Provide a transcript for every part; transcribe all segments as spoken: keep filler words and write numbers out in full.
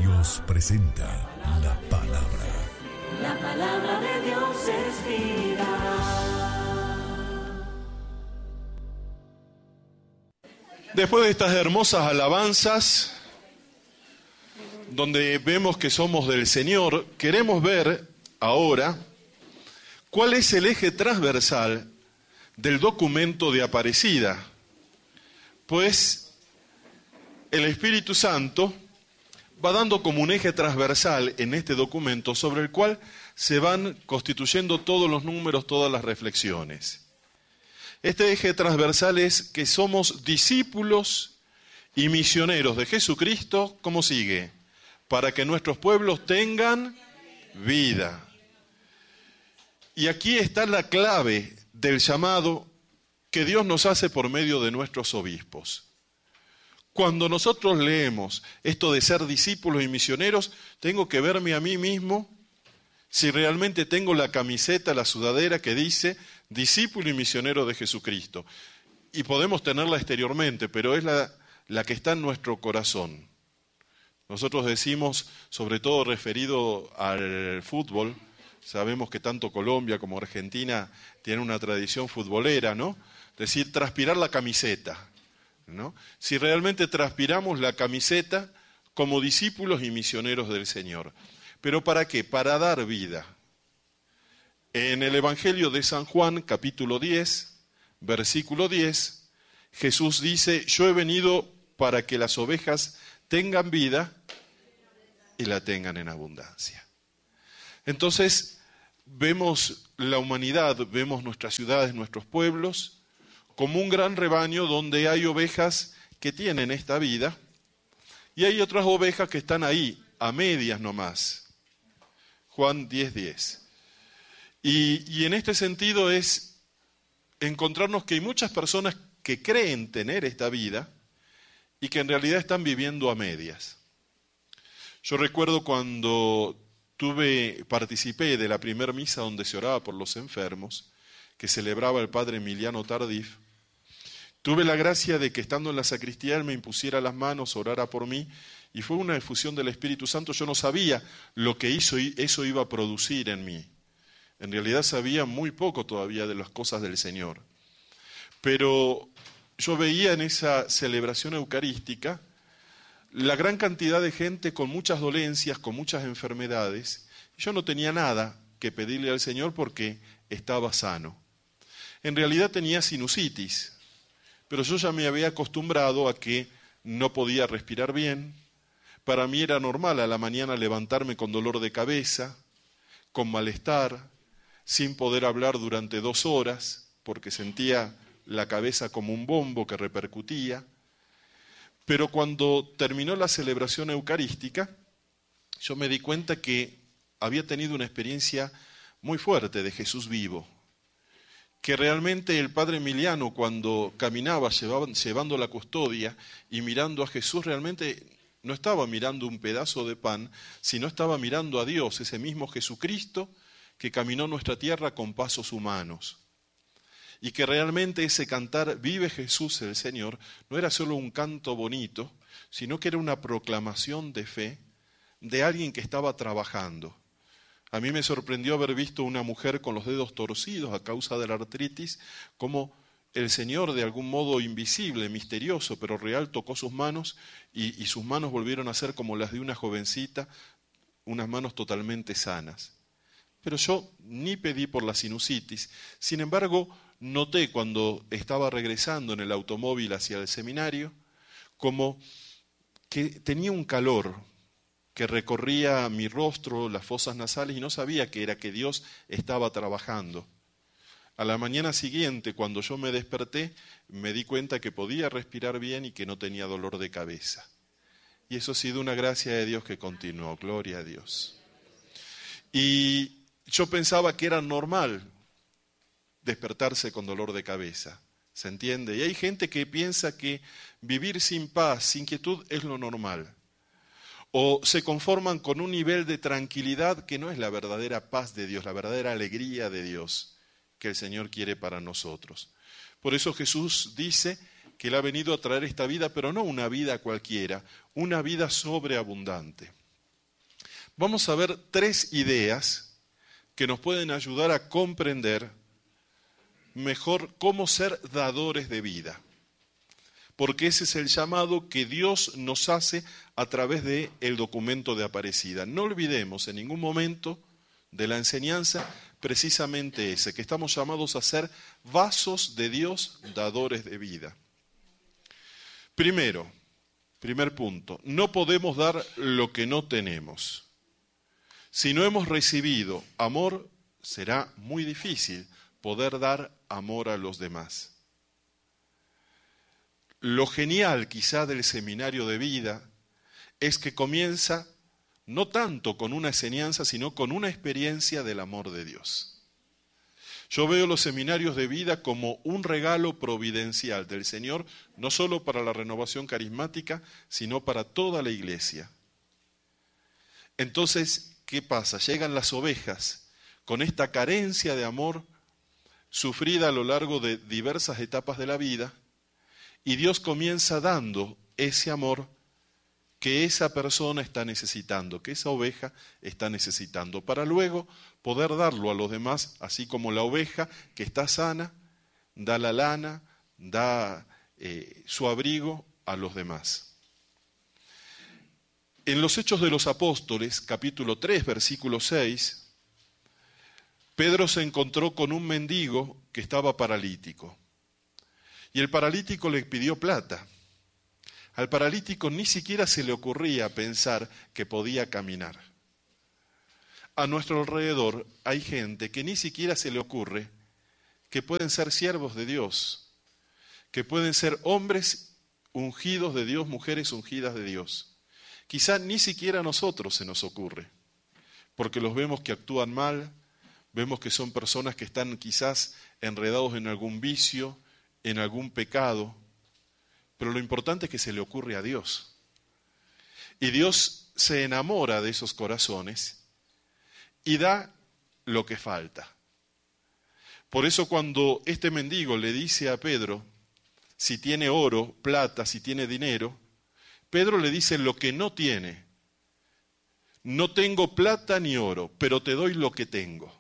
Dios presenta la palabra. La palabra de Dios es vida. Después de estas hermosas alabanzas, donde vemos que somos del Señor, queremos ver ahora cuál es el eje transversal del documento de Aparecida. Pues el Espíritu Santo va dando como un eje transversal en este documento sobre el cual se van constituyendo todos los números, todas las reflexiones. Este eje transversal es que somos discípulos y misioneros de Jesucristo, ¿cómo sigue? Para que nuestros pueblos tengan vida. Y aquí está la clave del llamado que Dios nos hace por medio de nuestros obispos. Cuando nosotros leemos esto de ser discípulos y misioneros, tengo que verme a mí mismo si realmente tengo la camiseta, la sudadera que dice discípulo y misionero de Jesucristo. Y podemos tenerla exteriormente, pero es la, la que está en nuestro corazón. Nosotros decimos, sobre todo referido al fútbol, sabemos que tanto Colombia como Argentina tienen una tradición futbolera, ¿no? Es decir, transpirar la camiseta, ¿no? Si realmente transpiramos la camiseta como discípulos y misioneros del Señor. ¿Pero para qué? Para dar vida. En el Evangelio de San Juan, capítulo diez, versículo diez, Jesús dice, yo he venido para que las ovejas tengan vida y la tengan en abundancia. Entonces, vemos la humanidad, vemos nuestras ciudades, nuestros pueblos, como un gran rebaño donde hay ovejas que tienen esta vida y hay otras ovejas que están ahí, a medias nomás. Juan diez, diez. Y, y en este sentido es encontrarnos que hay muchas personas que creen tener esta vida y que en realidad están viviendo a medias. Yo recuerdo cuando tuve, participé de la primera misa donde se oraba por los enfermos, que celebraba el padre Emiliano Tardif. Tuve la gracia de que estando en la sacristía él me impusiera las manos, orara por mí, y fue una efusión del Espíritu Santo. Yo no sabía lo que hizo, eso iba a producir en mí. En realidad sabía muy poco todavía de las cosas del Señor. Pero yo veía en esa celebración eucarística la gran cantidad de gente con muchas dolencias, con muchas enfermedades. Yo no tenía nada que pedirle al Señor porque estaba sano. En realidad tenía sinusitis, pero yo ya me había acostumbrado a que no podía respirar bien. Para mí era normal a la mañana levantarme con dolor de cabeza, con malestar, sin poder hablar durante dos horas, porque sentía la cabeza como un bombo que repercutía. Pero cuando terminó la celebración eucarística, yo me di cuenta que había tenido una experiencia muy fuerte de Jesús vivo. Que realmente el padre Emiliano, cuando caminaba llevaba, llevando la custodia y mirando a Jesús, realmente no estaba mirando un pedazo de pan, sino estaba mirando a Dios, ese mismo Jesucristo que caminó nuestra tierra con pasos humanos. Y que realmente ese cantar Vive Jesús el Señor no era solo un canto bonito, sino que era una proclamación de fe de alguien que estaba trabajando. A mí me sorprendió haber visto una mujer con los dedos torcidos a causa de la artritis, como el Señor de algún modo invisible, misterioso, pero real, tocó sus manos y, y sus manos volvieron a ser como las de una jovencita, unas manos totalmente sanas. Pero yo ni pedí por la sinusitis. Sin embargo, noté cuando estaba regresando en el automóvil hacia el seminario, como que tenía un calor que recorría mi rostro, las fosas nasales, y no sabía que era que Dios estaba trabajando. A la mañana siguiente, cuando yo me desperté, me di cuenta que podía respirar bien y que no tenía dolor de cabeza. Y eso ha sido una gracia de Dios que continuó, gloria a Dios. Y yo pensaba que era normal despertarse con dolor de cabeza, ¿se entiende? Y hay gente que piensa que vivir sin paz, sin quietud, es lo normal. O se conforman con un nivel de tranquilidad que no es la verdadera paz de Dios, la verdadera alegría de Dios que el Señor quiere para nosotros. Por eso Jesús dice que Él ha venido a traer esta vida, pero no una vida cualquiera, una vida sobreabundante. vamos a ver tres ideas que nos pueden ayudar a comprender mejor cómo ser dadores de vida. Porque ese es el llamado que Dios nos hace a través del documento de Aparecida. No olvidemos en ningún momento de la enseñanza precisamente ese, que estamos llamados a ser vasos de Dios, dadores de vida. Primero, primer punto, no podemos dar lo que no tenemos. Si no hemos recibido amor, será muy difícil poder dar amor a los demás. Lo genial quizá del seminario de vida es que comienza no tanto con una enseñanza, sino con una experiencia del amor de Dios. Yo veo los seminarios de vida como un regalo providencial del Señor, no solo para la renovación carismática, sino para toda la iglesia. Entonces, ¿qué pasa? Llegan las ovejas con esta carencia de amor sufrida a lo largo de diversas etapas de la vida, y Dios comienza dando ese amor que esa persona está necesitando, que esa oveja está necesitando, para luego poder darlo a los demás, así como la oveja que está sana, da la lana, da eh, su abrigo a los demás. En los Hechos de los Apóstoles, capítulo tres, versículo seis, Pedro se encontró con un mendigo que estaba paralítico. Y el paralítico le pidió plata. Al paralítico ni siquiera se le ocurría pensar que podía caminar. A nuestro alrededor hay gente que ni siquiera se le ocurre que pueden ser siervos de Dios, que pueden ser hombres ungidos de Dios, mujeres ungidas de Dios. Quizá ni siquiera a nosotros se nos ocurre, porque los vemos que actúan mal, vemos que son personas que están quizás enredados en algún vicio, en algún pecado, pero lo importante es que se le ocurre a Dios. Y Dios se enamora de esos corazones y da lo que falta. Por eso cuando este mendigo le dice a Pedro, si tiene oro, plata, si tiene dinero, Pedro le dice lo que no tiene. No tengo plata ni oro, pero te doy lo que tengo.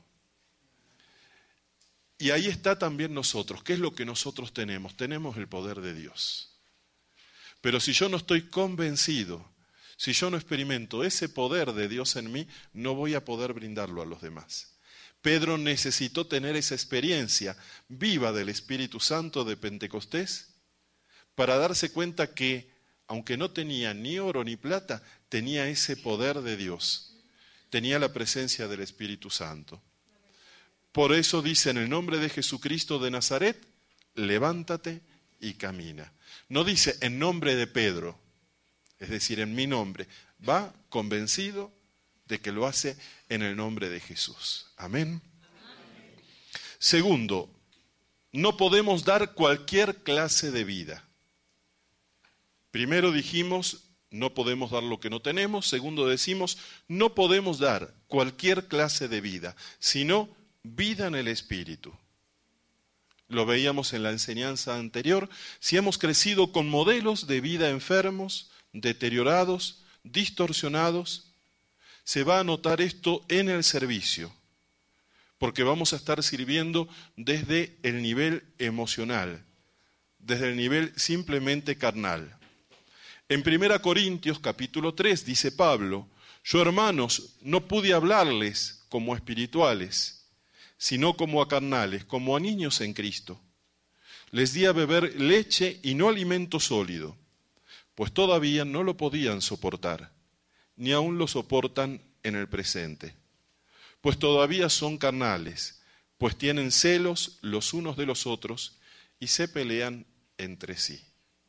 Y ahí está también nosotros. ¿Qué es lo que nosotros tenemos? Tenemos el poder de Dios. Pero si yo no estoy convencido, si yo no experimento ese poder de Dios en mí, no voy a poder brindarlo a los demás. Pedro necesitó tener esa experiencia viva del Espíritu Santo de Pentecostés para darse cuenta que, aunque no tenía ni oro ni plata, tenía ese poder de Dios. Tenía la presencia del Espíritu Santo. Por eso dice, en el nombre de Jesucristo de Nazaret, levántate y camina. No dice en nombre de Pedro, es decir, en mi nombre. Va convencido de que lo hace en el nombre de Jesús. Amén. Amén. Segundo, no podemos dar cualquier clase de vida. Primero dijimos, no podemos dar lo que no tenemos. Segundo decimos, no podemos dar cualquier clase de vida, sino vida en el Espíritu. Lo veíamos en la enseñanza anterior. Si hemos crecido con modelos de vida enfermos, deteriorados, distorsionados, se va a notar esto en el servicio, porque vamos a estar sirviendo desde el nivel emocional, desde el nivel simplemente carnal. En primera Corintios capítulo tres dice Pablo, yo hermanos no pude hablarles como espirituales, sino como a carnales, como a niños en Cristo. Les di a beber leche y no alimento sólido, pues todavía no lo podían soportar, ni aún lo soportan en el presente. Pues todavía son carnales, pues tienen celos los unos de los otros y se pelean entre sí.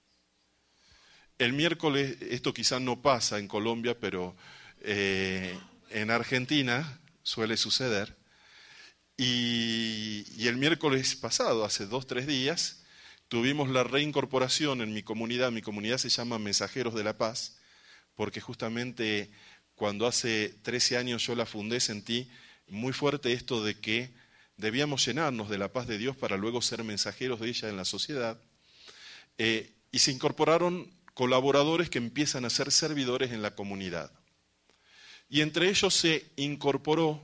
El miércoles, esto quizás no pasa en Colombia, pero eh, en Argentina suele suceder. Y, y el miércoles pasado, hace dos, tres días, tuvimos la reincorporación en mi comunidad. Mi comunidad se llama Mensajeros de la Paz, porque justamente cuando hace trece años yo la fundé, sentí muy fuerte esto de que debíamos llenarnos de la paz de Dios para luego ser mensajeros de ella en la sociedad. Eh, y se incorporaron colaboradores que empiezan a ser servidores en la comunidad. Y entre ellos se incorporó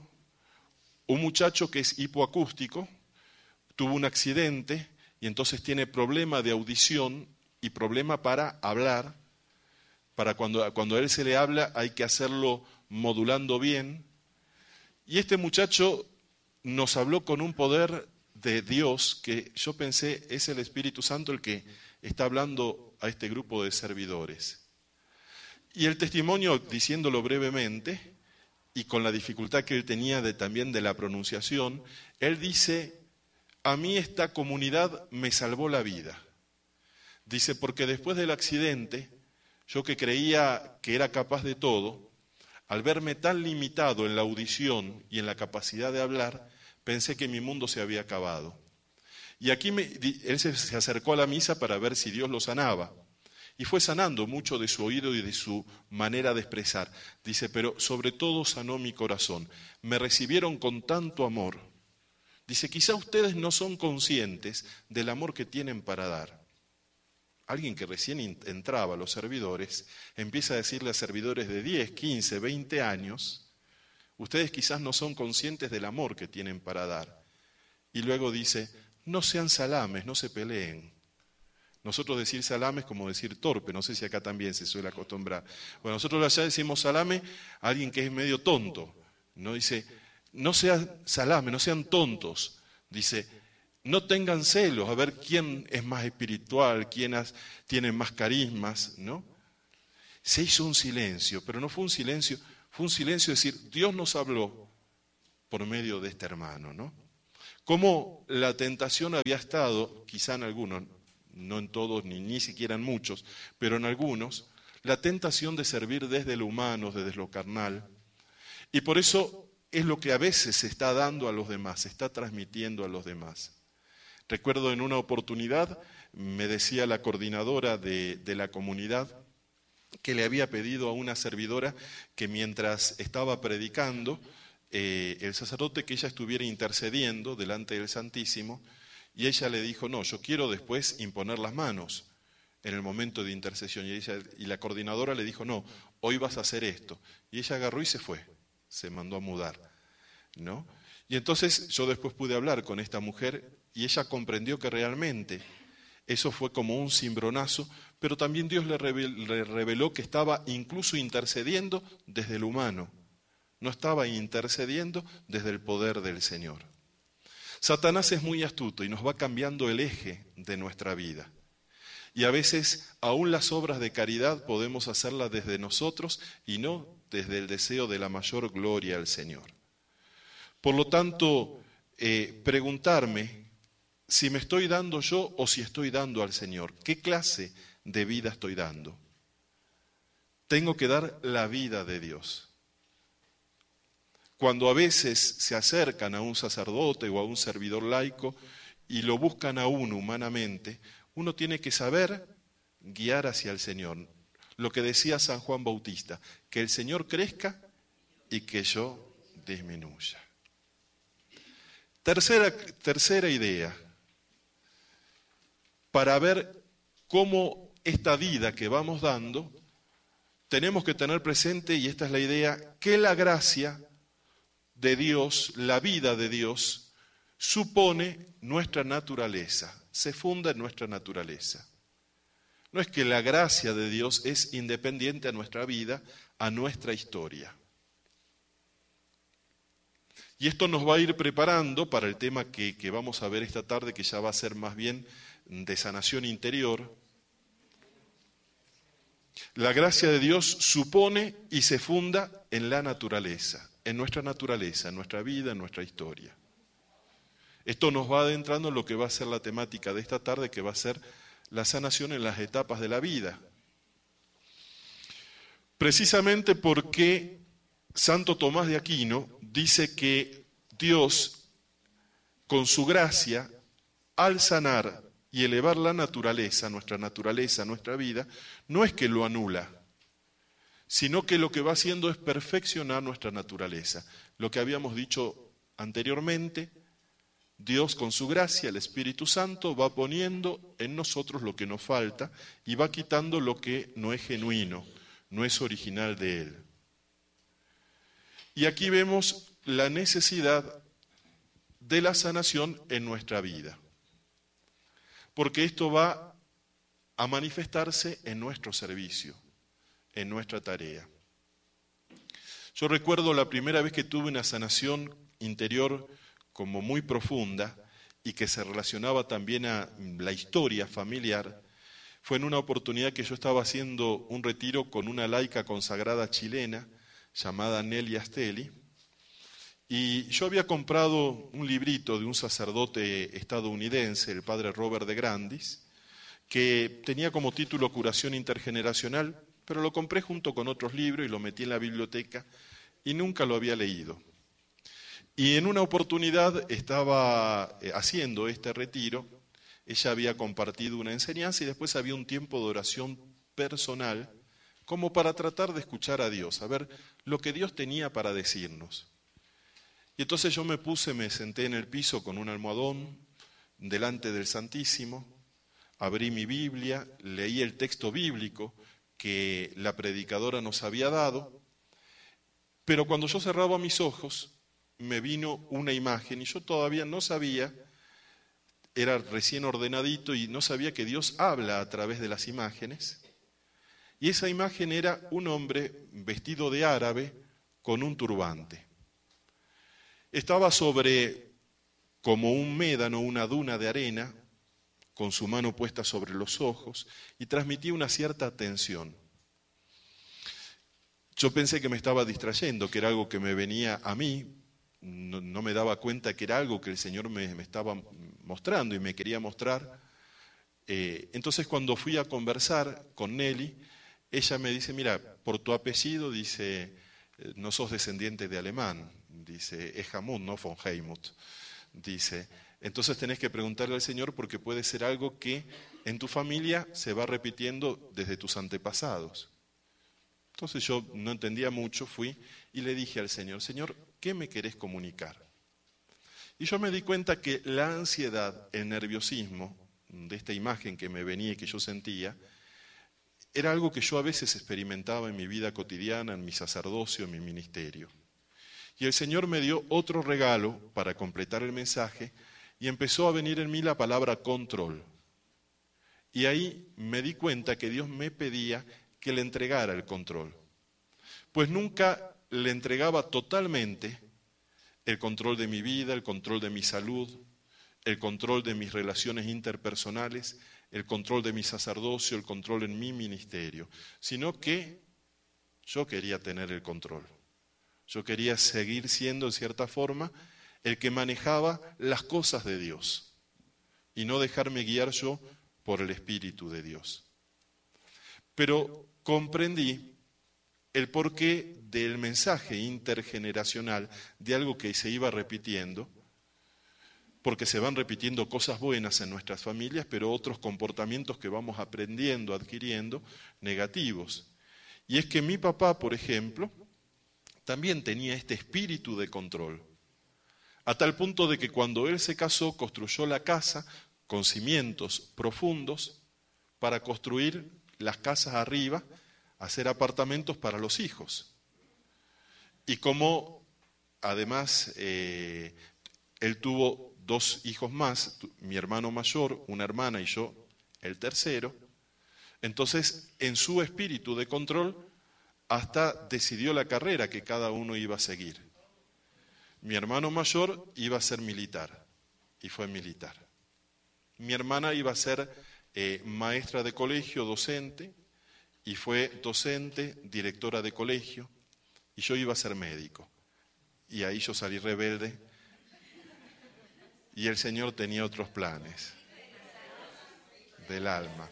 un muchacho que es hipoacústico, tuvo un accidente y entonces tiene problema de audición y problema para hablar. Para cuando, cuando a él se le habla hay que hacerlo modulando bien. Y este muchacho nos habló con un poder de Dios que yo pensé es el Espíritu Santo el que está hablando a este grupo de servidores. Y el testimonio, diciéndolo brevemente, y con la dificultad que él tenía de, también de la pronunciación, él dice, a mí esta comunidad me salvó la vida. Dice, porque después del accidente, yo que creía que era capaz de todo, al verme tan limitado en la audición y en la capacidad de hablar, pensé que mi mundo se había acabado. Y aquí me, él se, se acercó a la misa para ver si Dios lo sanaba. Y fue sanando mucho de su oído y de su manera de expresar. Dice, pero sobre todo sanó mi corazón. Me recibieron con tanto amor. Dice, quizá ustedes no son conscientes del amor que tienen para dar. Alguien que recién entraba a los servidores, empieza a decirle a servidores de diez, quince, veinte años, ustedes quizás no son conscientes del amor que tienen para dar. Y luego dice, no sean salames, no se peleen. Nosotros decir salame es como decir torpe, no sé si acá también se suele acostumbrar. Bueno, nosotros allá decimos salame a alguien que es medio tonto. No dice, no sean salame, no sean tontos. Dice, no tengan celos a ver quién es más espiritual, quién has, tiene más carismas, ¿no? Se hizo un silencio, pero no fue un silencio, fue un silencio de decir, Dios nos habló por medio de este hermano, ¿no? Como la tentación había estado, quizá en algunos, no en todos, ni, ni siquiera en muchos, pero en algunos, la tentación de servir desde lo humano, desde lo carnal. Y por eso es lo que a veces se está dando a los demás, se está transmitiendo a los demás. Recuerdo en una oportunidad, me decía la coordinadora de, de la comunidad, que le había pedido a una servidora que mientras estaba predicando, eh, el sacerdote que ella estuviera intercediendo delante del Santísimo, y ella le dijo, no, yo quiero después imponer las manos en el momento de intercesión. Y, ella, y la coordinadora le dijo, no, hoy vas a hacer esto. Y ella agarró y se fue, se mandó a mudar, ¿no? Y entonces yo después pude hablar con esta mujer y ella comprendió que realmente eso fue como un cimbronazo, pero también Dios le reveló, le reveló que estaba incluso intercediendo desde el humano, no estaba intercediendo desde el poder del Señor. Satanás es muy astuto y nos va cambiando el eje de nuestra vida. Y a veces, aún las obras de caridad podemos hacerlas desde nosotros y no desde el deseo de la mayor gloria al Señor. Por lo tanto, eh, preguntarme si me estoy dando yo o si estoy dando al Señor. ¿Qué clase de vida estoy dando? Tengo que dar la vida de Dios. Cuando a veces se acercan a un sacerdote o a un servidor laico y lo buscan a uno humanamente, uno tiene que saber guiar hacia el Señor. Lo que decía San Juan Bautista, que el Señor crezca y que yo disminuya. Tercera, tercera idea, para ver cómo esta vida que vamos dando, tenemos que tener presente, y esta es la idea, que la gracia de Dios, la vida de Dios, supone nuestra naturaleza, se funda en nuestra naturaleza. No es que la gracia de Dios es independiente a nuestra vida, a nuestra historia. Y esto nos va a ir preparando para el tema que, que vamos a ver esta tarde, que ya va a ser más bien de sanación interior. La gracia de Dios supone y se funda en la naturaleza, en nuestra naturaleza, en nuestra vida, en nuestra historia. Esto nos va adentrando en lo que va a ser la temática de esta tarde, que va a ser la sanación en las etapas de la vida. Precisamente porque Santo Tomás de Aquino dice que Dios, con su gracia, al sanar y elevar la naturaleza, nuestra naturaleza, nuestra vida, no es que lo anula, sino que lo que va haciendo es perfeccionar nuestra naturaleza. Lo que habíamos dicho anteriormente, Dios con su gracia, el Espíritu Santo, va poniendo en nosotros lo que nos falta y va quitando lo que no es genuino, no es original de Él. Y aquí vemos la necesidad de la sanación en nuestra vida, porque esto va a manifestarse en nuestro servicio, en nuestra tarea. Yo recuerdo la primera vez que tuve una sanación interior como muy profunda y que se relacionaba también a la historia familiar, fue en una oportunidad que yo estaba haciendo un retiro con una laica consagrada chilena llamada Nelly Astelli, y yo había comprado un librito de un sacerdote estadounidense, el padre Robert de Grandis, que tenía como título Curación Intergeneracional, pero lo compré junto con otros libros y lo metí en la biblioteca y nunca lo había leído. Y en una oportunidad estaba haciendo este retiro, ella había compartido una enseñanza y después había un tiempo de oración personal como para tratar de escuchar a Dios, a ver lo que Dios tenía para decirnos. Y entonces yo me puse, me senté en el piso con un almohadón delante del Santísimo, abrí mi Biblia, leí el texto bíblico que la predicadora nos había dado, pero cuando yo cerraba mis ojos me vino una imagen y yo todavía no sabía, era recién ordenadito y no sabía que Dios habla a través de las imágenes, y esa imagen era un hombre vestido de árabe con un turbante. Estaba sobre como un médano, una duna de arena, con su mano puesta sobre los ojos, y transmitía una cierta tensión. Yo pensé que me estaba distrayendo, que era algo que me venía a mí, no, no me daba cuenta que era algo que el Señor me, me estaba mostrando y me quería mostrar. Eh, entonces cuando fui a conversar con Nelly, ella me dice, mira, por tu apellido, dice, no sos descendiente de alemán, dice, es Hamut, no von Heimut, dice, entonces tenés que preguntarle al Señor porque puede ser algo que en tu familia se va repitiendo desde tus antepasados. Entonces yo no entendía mucho, fui y le dije al Señor, Señor, ¿qué me querés comunicar? Y yo me di cuenta que la ansiedad, el nerviosismo de esta imagen que me venía y que yo sentía, era algo que yo a veces experimentaba en mi vida cotidiana, en mi sacerdocio, en mi ministerio. Y el Señor me dio otro regalo para completar el mensaje y empezó a venir en mí la palabra control. Y ahí me di cuenta que Dios me pedía que le entregara el control. Pues nunca le entregaba totalmente el control de mi vida, el control de mi salud, el control de mis relaciones interpersonales, el control de mi sacerdocio, el control en mi ministerio, sino que yo quería tener el control. Yo quería seguir siendo, en cierta forma, el que manejaba las cosas de Dios y no dejarme guiar yo por el Espíritu de Dios. Pero comprendí el porqué del mensaje intergeneracional de algo que se iba repitiendo, porque se van repitiendo cosas buenas en nuestras familias, pero otros comportamientos que vamos aprendiendo, adquiriendo, negativos. Y es que mi papá, por ejemplo, también tenía este espíritu de control, a tal punto de que cuando él se casó, construyó la casa con cimientos profundos para construir las casas arriba, hacer apartamentos para los hijos. Y como además eh, él tuvo dos hijos más, mi hermano mayor, una hermana y yo, el tercero, entonces en su espíritu de control hasta decidió la carrera que cada uno iba a seguir. Mi hermano mayor iba a ser militar y fue militar. Mi hermana iba a ser eh, maestra de colegio, docente, y fue docente, directora de colegio, y yo iba a ser médico. Y ahí yo salí rebelde, y el Señor tenía otros planes del alma.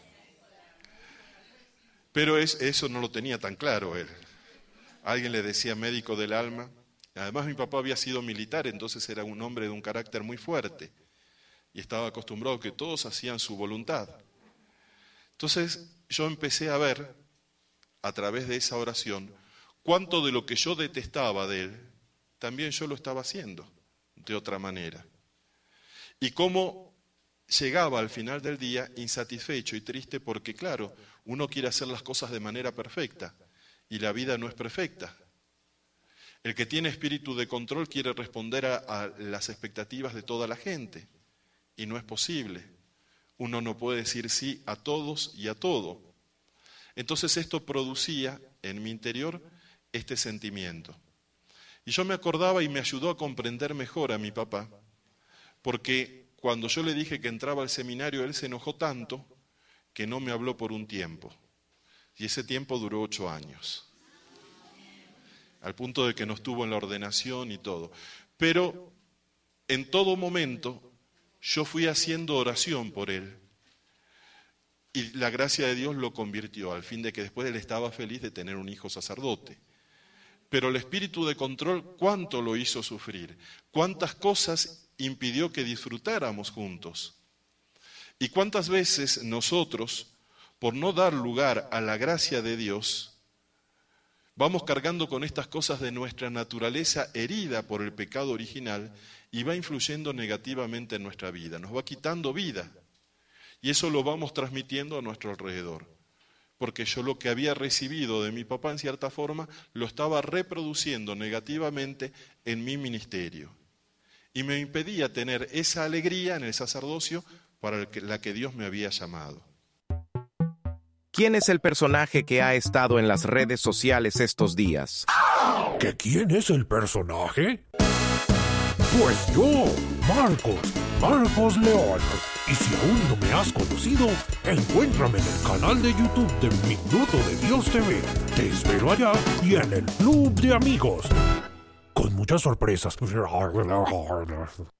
Pero es, eso no lo tenía tan claro él. Alguien le decía médico del alma. Además mi papá había sido militar, entonces era un hombre de un carácter muy fuerte, y estaba acostumbrado a que todos hacían su voluntad. Entonces yo empecé a ver, a través de esa oración, cuánto de lo que yo detestaba de él, también yo lo estaba haciendo de otra manera. Y cómo llegaba al final del día insatisfecho y triste porque, claro, uno quiere hacer las cosas de manera perfecta y la vida no es perfecta. El que tiene espíritu de control quiere responder a, a las expectativas de toda la gente, y no es posible. Uno no puede decir sí a todos y a todo. Entonces esto producía en mi interior este sentimiento. Y yo me acordaba y me ayudó a comprender mejor a mi papá, porque cuando yo le dije que entraba al seminario, él se enojó tanto que no me habló por un tiempo. Y ese tiempo duró ocho años, al punto de que no estuvo en la ordenación y todo. Pero en todo momento yo fui haciendo oración por él, y la gracia de Dios lo convirtió, al fin de que después él estaba feliz de tener un hijo sacerdote. Pero el espíritu de control, ¿cuánto lo hizo sufrir? ¿Cuántas cosas impidió que disfrutáramos juntos? ¿Y cuántas veces nosotros, por no dar lugar a la gracia de Dios, vamos cargando con estas cosas de nuestra naturaleza herida por el pecado original y va influyendo negativamente en nuestra vida, nos va quitando vida? Y eso lo vamos transmitiendo a nuestro alrededor. Porque yo lo que había recibido de mi papá en cierta forma lo estaba reproduciendo negativamente en mi ministerio. Y me impedía tener esa alegría en el sacerdocio para la que Dios me había llamado. ¿Quién es el personaje que ha estado en las redes sociales estos días? ¿Que quién es el personaje? Pues yo, Marcos, Marcos León. Y si aún no me has conocido, encuéntrame en el canal de YouTube de Minuto de Dios T V. Te espero allá y en el Club de Amigos, con muchas sorpresas.